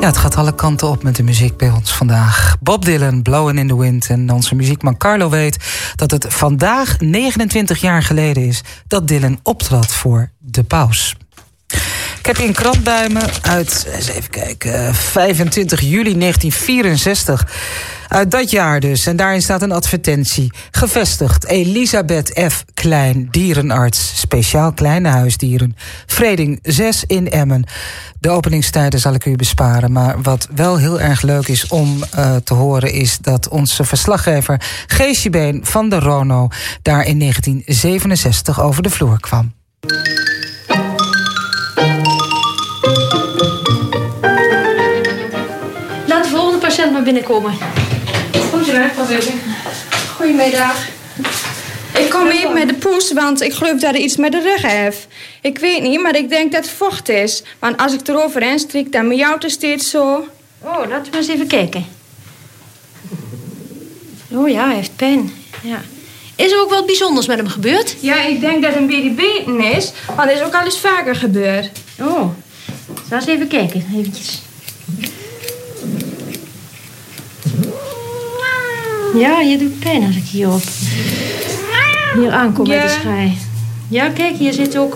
Ja, het gaat alle kanten op met de muziek bij ons vandaag. Bob Dylan, Blowin' in the Wind. En onze muziekman Carlo weet dat het vandaag 29 jaar geleden is dat Dylan optrad voor De Paus. Ik heb hier een krant bij me uit, eens even kijken, 25 juli 1964. Uit dat jaar dus. En daarin staat een advertentie. Gevestigd Elisabeth F. Klein, dierenarts. Speciaal kleine huisdieren. Vreding 6 in Emmen. De openingstijden zal ik u besparen. Maar wat wel heel erg leuk is om te horen is dat onze verslaggever Geesje Been van de Rono daar in 1967 over de vloer kwam. Laat de volgende patiënt maar binnenkomen. Goedemiddag. Ik kom even met de poes, want ik geloof dat er iets met de rug heeft. Ik weet niet, maar ik denk dat het vocht is. Want als ik eroverheen strik, dan miauwt het steeds zo. Oh, laten we eens even kijken. Oh ja, hij heeft pijn. Ja. Is er ook wat bijzonders met hem gebeurd? Ja, ik denk dat het een beetje beten is, want dat is ook al eens vaker gebeurd. Oh, zal eens even kijken. Eventjes. Ja, je doet pijn als ik hier aankom met de schei. Ja, kijk, hier zitten ook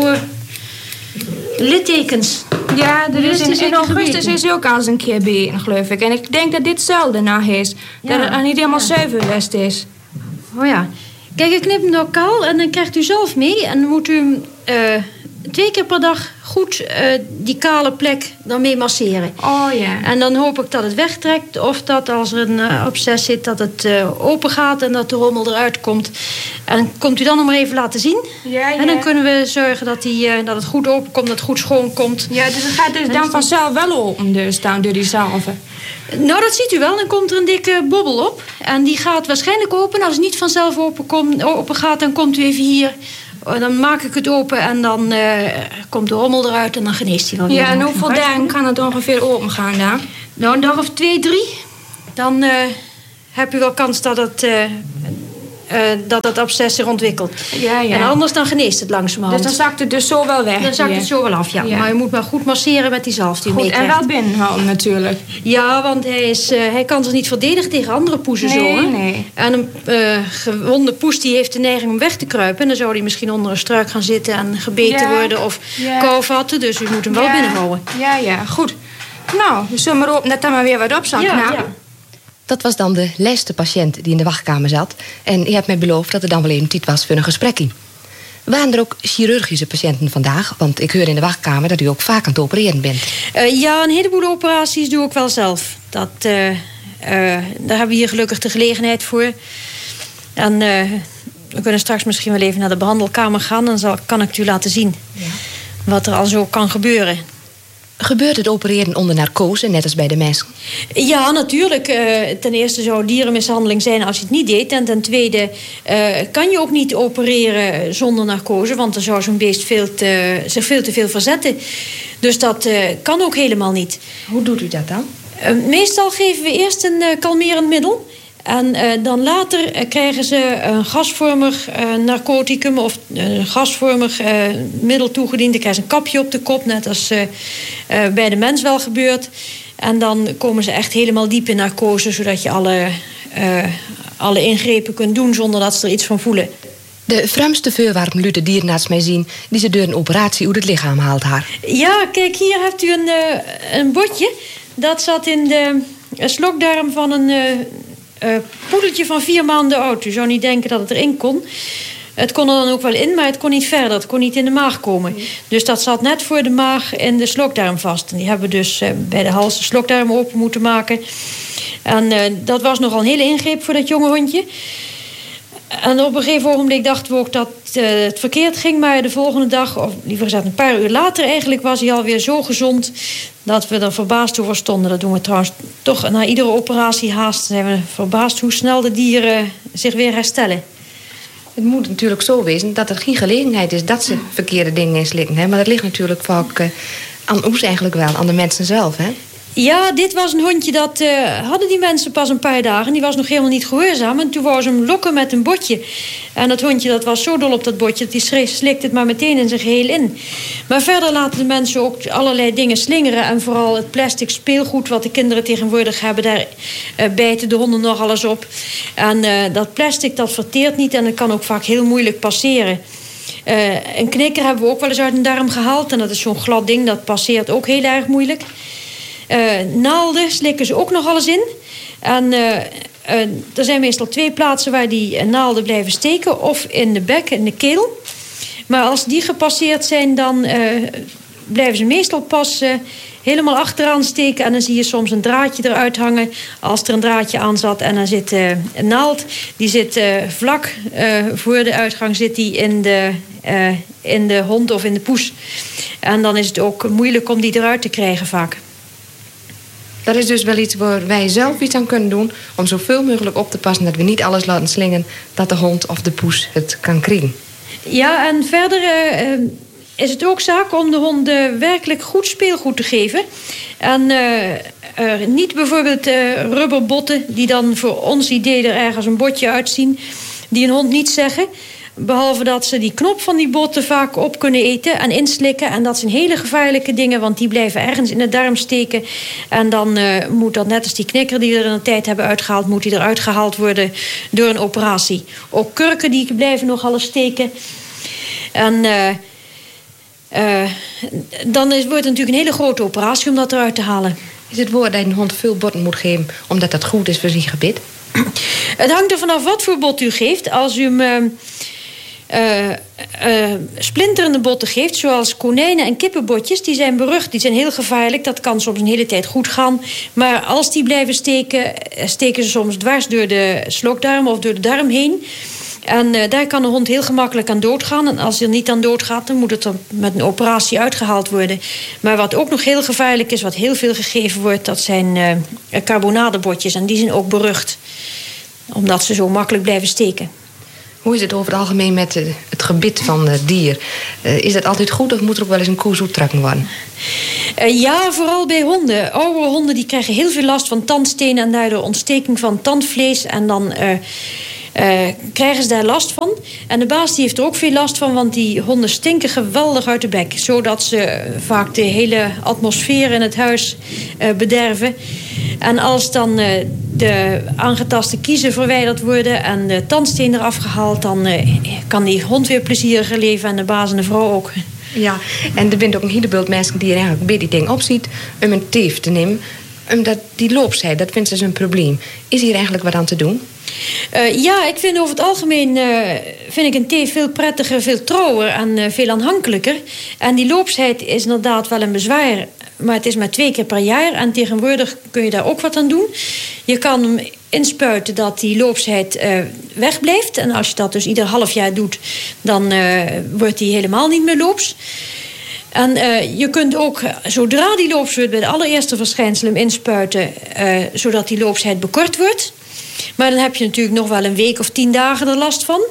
littekens. Ja, er is in zeker augustus gebeten. is hij ook al eens een keer beten, geloof ik. En ik denk dat dit hetzelfde na is. Ja, Dat het niet helemaal zuiver geweest is. Oh ja. Kijk, ik knip hem door kaal en dan krijgt u zelf mee. En dan moet u hem 2 keer per dag goed die kale plek daarmee masseren. Oh ja. En dan hoop ik dat het wegtrekt. Of dat als er een absces zit, dat het open gaat en dat de rommel eruit komt. En komt u dan nog maar even laten zien. Ja. En dan kunnen we zorgen dat het goed open komt, dat het goed schoon komt. Ja, dus het gaat dus dan vanzelf wel open, dus dan door die salve. Nou, dat ziet u wel. Dan komt er een dikke bobbel op. En die gaat waarschijnlijk open. Als het niet vanzelf open gaat, dan komt u even hier. Dan maak ik het open en dan komt de rommel eruit en dan geneest hij wel weer. Ja, en hoeveel dagen kan het ongeveer open gaan dan? Nou, een dag of 2, 3. Dan heb u wel kans dat het absces zich ontwikkelt. Ja. En anders dan geneest het langzamerhand. Dus dan zakt het dus zo wel weg. Dan zakt het zo wel af, ja. Ja. Maar u moet maar goed masseren met die zalf die u Goed, en meekrijgt. wel binnenhouden natuurlijk. Ja, want hij kan zich niet verdedigen tegen andere poezen zo. Hè? Nee. En een gewonde poes die heeft de neiging om weg te kruipen. En dan zou hij misschien onder een struik gaan zitten en gebeten worden of kou vatten. Dus u moet hem wel binnenhouden. Ja, goed. Nou, we zullen maar hopen dat er maar weer wat op zal knappen. Ja. Dat was dan de laatste patiënt die in de wachtkamer zat. En je hebt mij beloofd dat er dan wel even tijd was voor een gesprekje. Waren er ook chirurgische patiënten vandaag? Want ik hoor in de wachtkamer dat u ook vaak aan het opereren bent. Ja, een heleboel operaties doe ik wel zelf. Daar hebben we hier gelukkig de gelegenheid voor. En we kunnen straks misschien wel even naar de behandelkamer gaan. Dan kan ik het u laten zien wat er al zo kan gebeuren. Gebeurt het opereren onder narcose, net als bij de mensen? Ja, natuurlijk. Ten eerste zou dierenmishandeling zijn als je het niet deed. En ten tweede kan je ook niet opereren zonder narcose. Want dan zou zo'n beest zich veel te veel verzetten. Dus dat kan ook helemaal niet. Hoe doet u dat dan? Meestal geven we eerst een kalmerend middel. En dan later krijgen ze een gasvormig narcoticum of een gasvormig middel toegediend. Dan krijgen ze een kapje op de kop, net als bij de mens wel gebeurt. En dan komen ze echt helemaal diep in narcose, zodat je alle ingrepen kunt doen zonder dat ze er iets van voelen. De vreemdste voorwerpen luidt de dierenarts mij zien die ze door een operatie uit het lichaam haalt haar. Ja, kijk, hier hebt u een botje. Dat zat in de slokdarm van een poedeltje van 4 maanden oud. U zou niet denken dat het erin kon. Het kon er dan ook wel in, maar het kon niet verder. Het kon niet in de maag komen. Dus dat zat net voor de maag en de slokdarm vast. En die hebben we dus bij de hals de slokdarm open moeten maken. En dat was nogal een hele ingreep voor dat jonge hondje. En op een gegeven ogenblik dachten we ook dat het verkeerd ging. Maar de volgende dag, of liever gezegd een paar uur later eigenlijk, was hij alweer zo gezond dat we er verbaasd over stonden. Dat doen we trouwens toch na iedere operatie haast. Zijn we verbaasd hoe snel de dieren zich weer herstellen. Het moet natuurlijk zo wezen dat er geen gelegenheid is dat ze verkeerde dingen inslikken. Hè? Maar dat ligt natuurlijk vaak aan ons eigenlijk wel, aan de mensen zelf. Hè? Ja, dit was een hondje dat hadden die mensen pas een paar dagen. Die was nog helemaal niet gehoorzaam. En toen wou ze hem lokken met een botje. En dat hondje dat was zo dol op dat botje dat die slikte het maar meteen in zijn geheel in. Maar verder laten de mensen ook allerlei dingen slingeren. En vooral het plastic speelgoed wat de kinderen tegenwoordig hebben. Daar bijten de honden nog alles op. En dat plastic dat verteert niet en dat kan ook vaak heel moeilijk passeren. Een knikker hebben we ook wel eens uit een darm gehaald. En dat is zo'n glad ding, dat passeert ook heel erg moeilijk. Naalden slikken ze ook nog alles in. En er zijn meestal 2 plaatsen waar die naalden blijven steken. Of in de bek, in de keel. Maar als die gepasseerd zijn, dan blijven ze meestal pas helemaal achteraan steken. En dan zie je soms een draadje eruit hangen. Als er een draadje aan zat en dan zit een naald. Die zit vlak voor de uitgang zit die in de hond of in de poes. En dan is het ook moeilijk om die eruit te krijgen vaak. Dat is dus wel iets waar wij zelf iets aan kunnen doen om zoveel mogelijk op te passen dat we niet alles laten slingen dat de hond of de poes het kan krijgen. Ja, en verder is het ook zaak om de honden werkelijk goed speelgoed te geven. En niet bijvoorbeeld rubberbotten die dan voor ons idee er ergens een botje uitzien, die een hond niet zeggen. Behalve dat ze die knop van die botten vaak op kunnen eten en inslikken. En dat zijn hele gevaarlijke dingen, want die blijven ergens in de darm steken. En dan moet dat, net als die knikker die we er in de tijd hebben uitgehaald, moet die eruit gehaald worden door een operatie. Ook kurken die blijven nogal eens steken. En dan wordt het natuurlijk een hele grote operatie om dat eruit te halen. Is het woord dat een hond veel botten moet geven omdat dat goed is voor zijn gebit? Het hangt er vanaf wat voor bot u geeft. Als u hem splinterende botten geeft, zoals konijnen- en kippenbotjes, die zijn berucht, die zijn heel gevaarlijk. Dat kan soms een hele tijd goed gaan. Maar als die blijven steken, steken ze soms dwars door de slokdarm of door de darm heen. En daar kan een hond heel gemakkelijk aan doodgaan. En als hij er niet aan doodgaat, dan moet het er met een operatie uitgehaald worden. Maar wat ook nog heel gevaarlijk is, wat heel veel gegeven wordt, dat zijn carbonadebotjes. En die zijn ook berucht, omdat ze zo makkelijk blijven steken. Hoe is het over het algemeen met het gebit van het dier? Is dat altijd goed of moet er ook wel eens een koe zoetrekken worden? Ja, vooral bij honden. Oude honden die krijgen heel veel last van tandstenen en daardoor ontsteking van tandvlees. En dan krijgen ze daar last van. En de baas die heeft er ook veel last van, want die honden stinken geweldig uit de bek. Zodat ze vaak de hele atmosfeer in het huis bederven. En als dan de aangetaste kiezen verwijderd worden en de tandsteen eraf gehaald, dan kan die hond weer plezieriger leven en de baas en de vrouw ook. Ja, en er zijn ook een heleboel mensen die er eigenlijk bij die ding opziet om een teef te nemen. Omdat die loopsheid, dat vindt ze een probleem. Is hier eigenlijk wat aan te doen? Ja, ik vind over het algemeen vind ik een teef veel prettiger, veel trouwer en veel aanhankelijker. En die loopsheid is inderdaad wel een bezwaar, maar het is maar 2 keer per jaar. En tegenwoordig kun je daar ook wat aan doen. Je kan hem inspuiten dat die loopsheid wegblijft. En als je dat dus ieder half jaar doet, dan wordt die helemaal niet meer loops. En je kunt ook, zodra die loops wordt, bij de allereerste verschijnselen hem inspuiten, zodat die loopsheid bekort wordt. Maar dan heb je natuurlijk nog wel een week of 10 dagen er last van.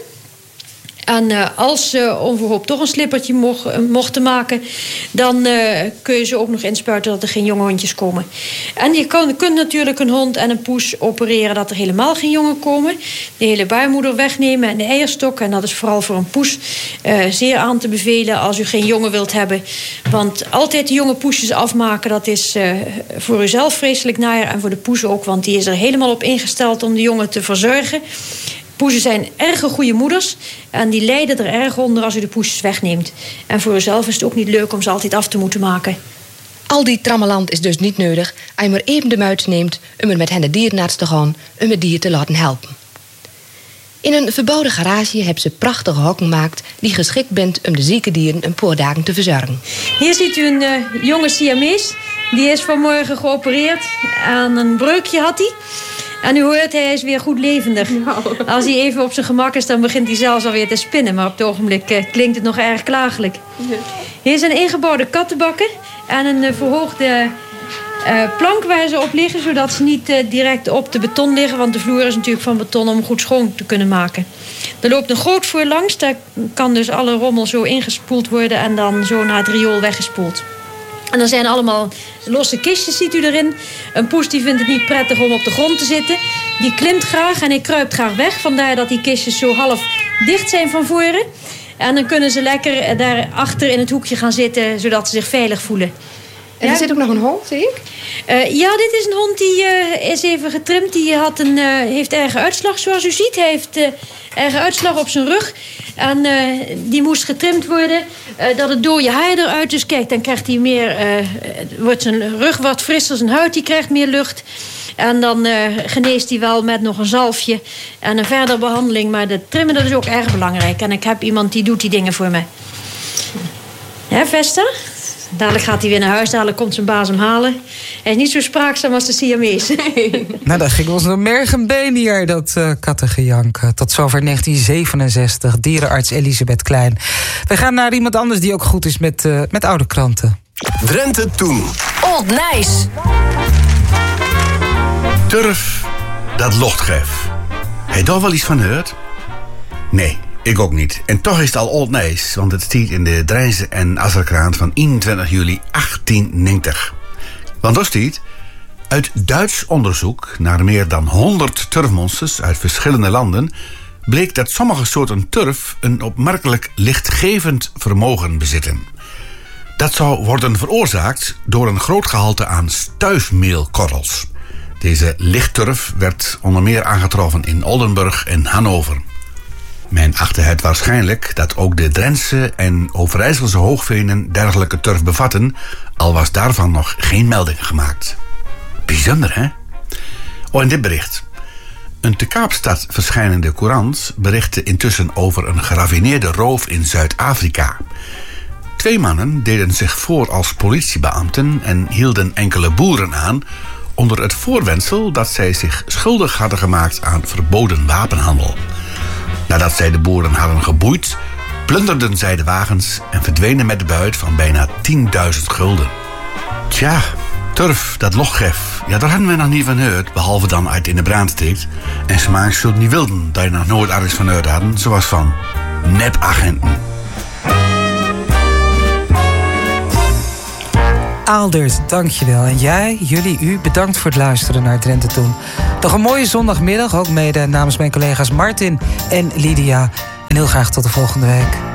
En als ze onverhoopt toch een slippertje mochten maken, dan kun je ze ook nog inspuiten dat er geen jonge hondjes komen. En je kunt natuurlijk een hond en een poes opereren dat er helemaal geen jongen komen. De hele baarmoeder wegnemen en de eierstok. En dat is vooral voor een poes zeer aan te bevelen als u geen jongen wilt hebben. Want altijd de jonge poesjes afmaken, dat is voor uzelf vreselijk naar. En voor de poes ook, want die is er helemaal op ingesteld om de jongen te verzorgen. Poezen zijn erg goede moeders en die lijden er erg onder als u de poesjes wegneemt. En voor uzelf is het ook niet leuk om ze altijd af te moeten maken. Al die trammeland is dus niet nodig als je maar even de muit neemt om er met hen de dierenarts te gaan om het dier te laten helpen. In een verbouwde garage hebben ze prachtige hokken gemaakt die geschikt bent om de zieke dieren een paar dagen te verzorgen. Hier ziet u een jonge Siamees. Die is vanmorgen geopereerd en een breukje had hij. En u hoort, hij is weer goed levendig. Nou. Als hij even op zijn gemak is, dan begint hij zelfs alweer te spinnen. Maar op het ogenblik klinkt het nog erg klagelijk. Ja. Hier zijn ingebouwde kattenbakken en een verhoogde plank waar ze op liggen, zodat ze niet direct op de beton liggen. Want de vloer is natuurlijk van beton om goed schoon te kunnen maken. Er loopt een goot voor langs. Daar kan dus alle rommel zo ingespoeld worden en dan zo naar het riool weggespoeld. En dan zijn allemaal losse kistjes, ziet u erin. Een poes die vindt het niet prettig om op de grond te zitten. Die klimt graag en hij kruipt graag weg. Vandaar dat die kistjes zo half dicht zijn van voren. En dan kunnen ze lekker daar achter in het hoekje gaan zitten, zodat ze zich veilig voelen. En er zit ook nog een hond, zie ik? Ja, dit is een hond die is even getrimd. Die heeft erge uitslag, zoals u ziet. Hij heeft erge uitslag op zijn rug. En die moest getrimd worden, dat het dode haar eruit. Dus kijk, dan krijgt hij meer, wordt zijn rug wat frisser, zijn huid die krijgt meer lucht. En dan geneest hij wel met nog een zalfje en een verdere behandeling. Maar de trimmen, dat is ook erg belangrijk. En ik heb iemand die doet die dingen voor mij. Ja, Vesta? Dadelijk gaat hij weer naar huis, dadelijk komt zijn baas hem halen. Hij is niet zo spraakzaam als de Siamese. Nou, dat ging ons door merg en been hier, dat kattengejank. Tot zover 1967, dierenarts Elisabeth Klein. We gaan naar iemand anders die ook goed is met oude kranten. Drenthe Toen. Old Nijs. Turf, dat lochtgef. Heb je daar wel iets van gehoord? Nee, ik ook niet. En toch is het al Old Nijs, want het staat in de Drijnse en Asserkrant van 21 juli 1890. Want daar staat: uit Duits onderzoek naar meer dan 100 turfmonsters uit verschillende landen bleek dat sommige soorten turf een opmerkelijk lichtgevend vermogen bezitten. Dat zou worden veroorzaakt door een groot gehalte aan stuifmeelkorrels. Deze lichtturf werd onder meer aangetroffen in Oldenburg en Hannover. Men achtte het waarschijnlijk dat ook de Drentse en Overijsselse hoogvenen dergelijke turf bevatten, al was daarvan nog geen melding gemaakt. Bijzonder, hè? Oh, en dit bericht. Een te Kaapstad verschijnende courant berichtte intussen over een geraffineerde roof in Zuid-Afrika. 2 mannen deden zich voor als politiebeambten en hielden enkele boeren aan onder het voorwendsel dat zij zich schuldig hadden gemaakt aan verboden wapenhandel. Nadat zij de boeren hadden geboeid, plunderden zij de wagens en verdwenen met de buit van bijna 10.000 gulden. Tja, turf, dat lochtgef, ja, daar hadden we nog niet van gehoord, behalve dan uit in de brand steekt. En smaak zult niet wilden dat je nog nooit ergens van gehoord hadden, zoals van nepagenten. Aaldert, dankjewel. En jij, jullie, u, bedankt voor het luisteren naar Drenthe Toen. Nog een mooie zondagmiddag, ook mede namens mijn collega's Martin en Lydia. En heel graag tot de volgende week.